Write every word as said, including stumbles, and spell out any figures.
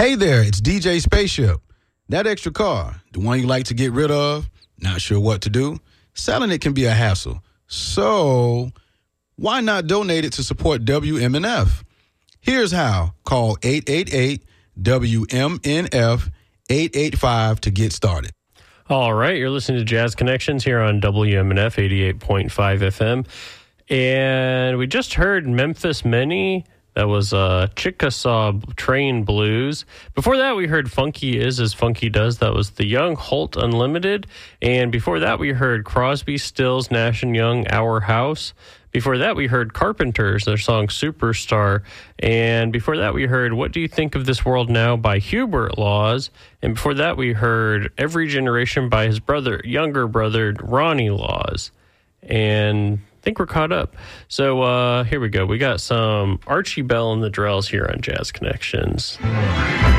Hey there, it's D J Spaceship. That extra car, the one you like to get rid of, not sure what to do? Selling it can be a hassle. So why not donate it to support W M N F? Here's how. Call eight eight eight W M N F eight eight five to get started. All right, you're listening to Jazz Connections here on W M N F eighty-eight point five F M. And we just heard Memphis Minnie. That was uh, Chickasaw Train Blues. Before that, we heard Funky Is As Funky Does. That was the Young Holt Unlimited. And before that, we heard Crosby, Stills, Nash and Young, Our House. Before that, we heard Carpenters, their song Superstar. And before that, we heard What Do You Think of This World Now by Hubert Laws. And before that, we heard Every Generation by his brother, younger brother, Ronnie Laws. And I think we're caught up. So uh, here we go. We got some Archie Bell and the Drells here on Jazz Connections.